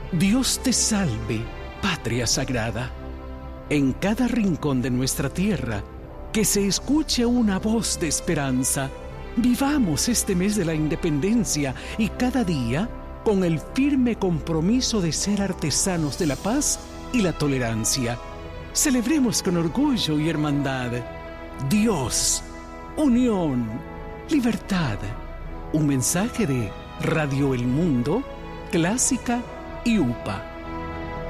Dios te salve, patria sagrada. En cada rincón de nuestra tierra, que se escuche una voz de esperanza. Vivamos este mes de la independencia y cada día con el firme compromiso de ser artesanos de la paz y la tolerancia. Celebremos con orgullo y hermandad. Dios, unión, libertad. Un mensaje de Radio El Mundo, Clásica y UPA.